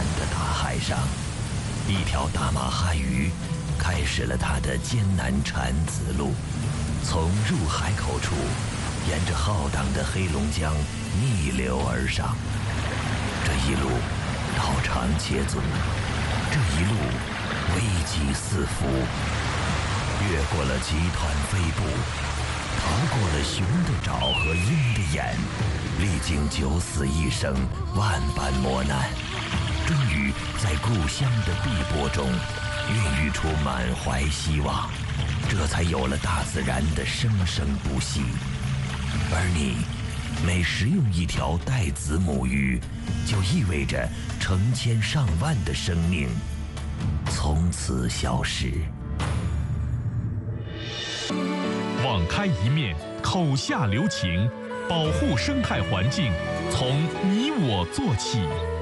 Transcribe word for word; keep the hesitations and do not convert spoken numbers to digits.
的大海上，一条大马哈鱼开始了它的艰难产子路，从入海口处沿着浩荡的黑龙江逆流而上。这一路道长且阻，这一路危机四伏，越过了集团飞捕，逃过了熊的爪和鹰的眼，历经九死一生，万般磨难，终于在故乡的碧波中孕育出满怀希望，这才有了大自然的生生不息。而你每食用一条带子母鱼，就意味着成千上万的生命从此消失。 网开一面，口下留情，保护生态环境，从你我做起。